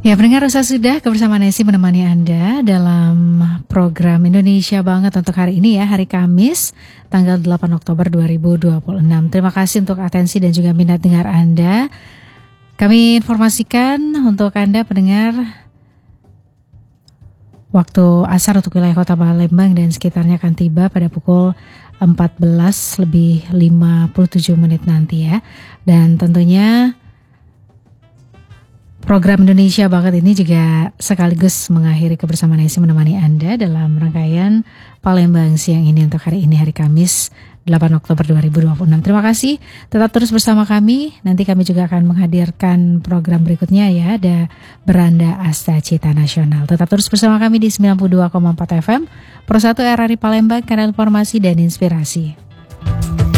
Ya, pendengar Rasa Sudah kebersamaan Nesi menemani Anda dalam program Indonesia Banget untuk hari ini ya, hari Kamis, tanggal 8 Oktober 2026. Terima kasih untuk atensi dan juga minat dengar Anda. Kami informasikan untuk Anda pendengar, waktu asar untuk wilayah kota Palembang dan sekitarnya akan tiba pada pukul 14:57 nanti ya. Dan tentunya program Indonesia Banget ini juga sekaligus mengakhiri kebersamaan Nesi menemani Anda dalam rangkaian Palembang siang ini untuk hari ini, hari Kamis 8 Oktober 2026. Terima kasih, tetap terus bersama kami. Nanti kami juga akan menghadirkan program berikutnya ya, ada Beranda Asta Cita Nasional. Tetap terus bersama kami di 92,4 FM, Pro 1 RRI Palembang, kanal informasi dan inspirasi.